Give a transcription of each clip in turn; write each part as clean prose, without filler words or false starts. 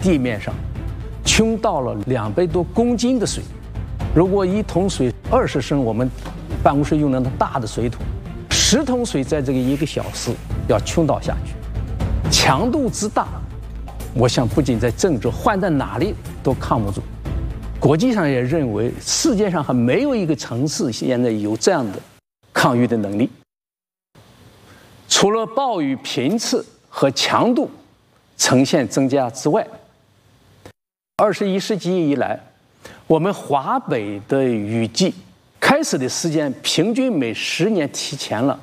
地面上倾倒了200多公斤的水。如果1桶水20升，我们办公室用的那大的水桶，10桶水在这个1个小时要倾倒下去，强度之大，我想不仅在郑州，换在哪里都抗不住。国际上也认为，世界上还没有一个城市现在有这样的抗御的能力。除了暴雨频次和强度呈现增加之外，21世纪以来，我们华北的雨季开始的时间平均每10年提前了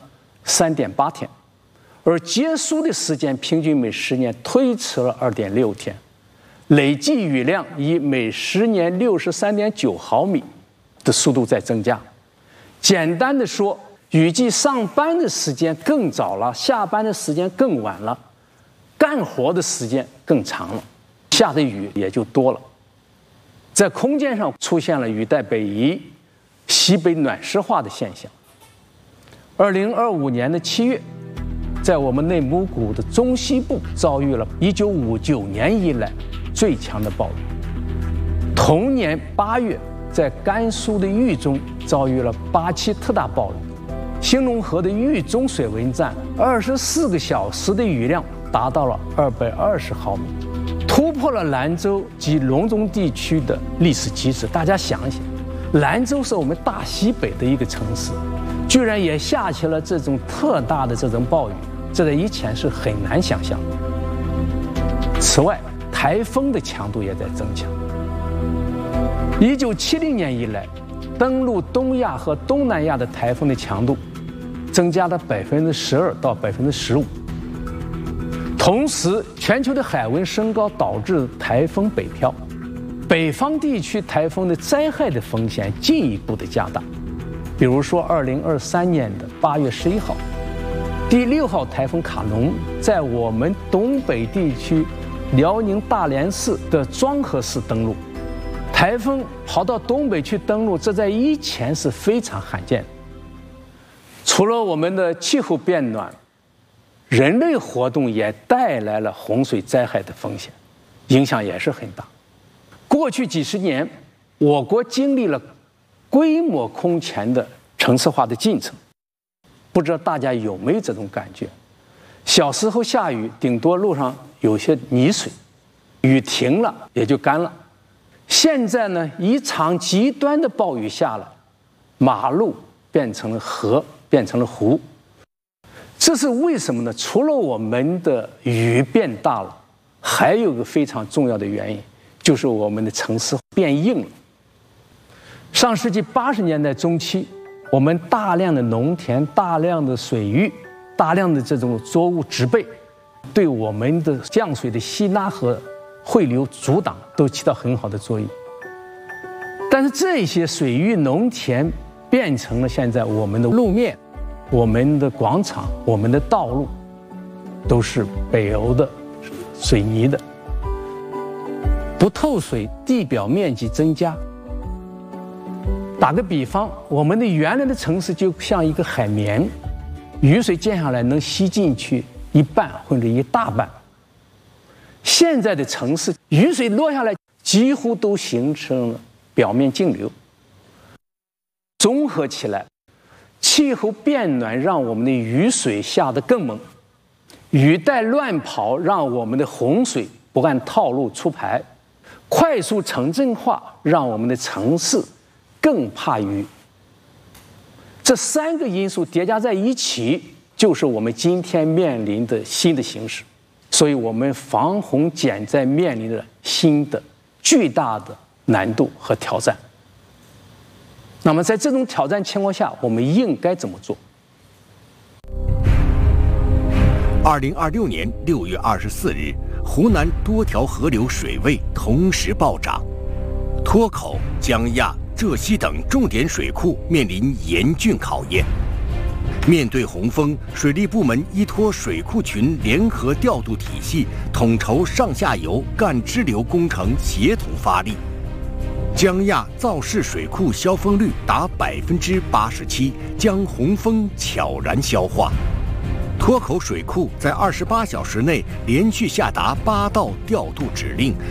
3.8天，而结束的时间平均每10年推迟了2.6天，累计雨量以每10年63.9毫米的速度在增加。简单的说，雨季上班的时间更早了，下班的时间更晚了，干活的时间更长了，下的雨也就多了。在空间上出现了雨带北移、西北暖湿化的现象。2025年的7月，在我们内蒙古的中西部遭遇了1959年以来最强的暴雨。同年8月，在甘肃的豫中遭遇了8.7特大暴雨。兴隆河的豫中水文站24个小时的雨量达到了220毫米，突破了兰州及隆中地区的历史极值。大家想想，兰州是我们大西北的一个城市，居然也下起了这种特大的这种暴雨，这在以前是很难想象的。此外，台风的强度也在增强。1970年以来，登陆东亚和东南亚的台风的强度增加了12%到15%。同时，全球的海温升高导致台风北漂，北方地区台风的灾害的风险进一步的加大。比如说，2023年的8月11号，第6号台风卡农在我们东北地区辽宁大连市的庄河市登陆。台风跑到东北去登陆，这在以前是非常罕见的。除了我们的气候变暖，人类活动也带来了洪水灾害的风险，影响也是很大。过去几十年，我国经历了规模空前的城市化的进程，不知道大家有没有这种感觉？小时候下雨，顶多路上有些泥水，雨停了也就干了。现在呢，一场极端的暴雨下来，马路变成了河，变成了湖。这是为什么呢？除了我们的雨变大了，还有一个非常重要的原因，就是我们的城市变硬了。上世纪80年代中期，我们大量的农田、大量的水域、大量的这种作物植被，对我们的降水的吸纳和汇流阻挡都起到很好的作用。但是这些水域农田变成了现在我们的路面、我们的广场、我们的道路都是北欧的水泥的，不透水，地表面积增加。打个比方，我们的原来的城市就像一个海绵，雨水降下来能吸进去一半或者一大半。现在的城市雨水落下来几乎都形成了表面径流。综合起来，气候变暖让我们的雨水下得更猛，雨带乱跑让我们的洪水不按套路出牌，快速城镇化让我们的城市更怕雨。这3个因素叠加在一起，就是我们今天面临的新的形势。所以我们防洪减灾面临着新的巨大的难度和挑战。那么在这种挑战情况下，我们应该怎么做 ？2026年6月24日，湖南多条河流水位同时暴涨，沱口、江亚、浙西等重点水库面临严峻考验。面对洪峰，水利部门依托水库群联合调度体系，统筹上下游干支流工程协同发力。江亚造市水库消峰率达87%，将洪峰悄然消化。沱口水库在28小时内连续下达8道调度指令，